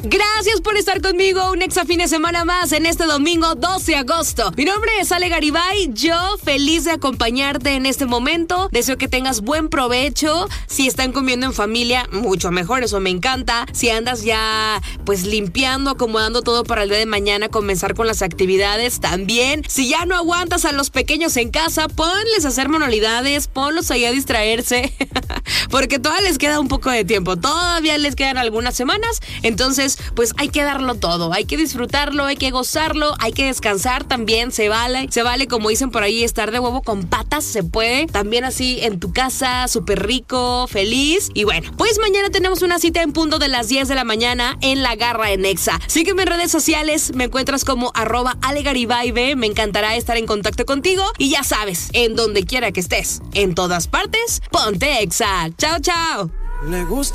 Gracias por estar conmigo un extra fin de semana más en este domingo 12 de agosto. Mi nombre es Ale Garibay, yo feliz de acompañarte en este momento. Deseo que tengas buen provecho. Si están comiendo en familia, mucho mejor, eso me encanta. Si andas ya pues limpiando, acomodando todo para el día de mañana, comenzar con las actividades también. Si ya no aguantas a los pequeños en casa, ponles a hacer manualidades, ponlos ahí a distraerse, porque todavía les queda un poco de tiempo, todavía les quedan algunas semanas, entonces pues hay que darlo todo, hay que disfrutarlo, hay que gozarlo, hay que descansar también, se vale como dicen por ahí, estar de huevo con patas, se puede, también así en tu casa, súper rico, feliz, y bueno, pues mañana tenemos una cita en punto de las 10 de la mañana en La Garra en Exa. Sígueme en redes sociales, me encuentras como @AleGaribay, me encantará estar en contacto contigo, y ya sabes, en donde quiera que estés, en todas partes, ponte Exa. Chao, chao. Le gusta.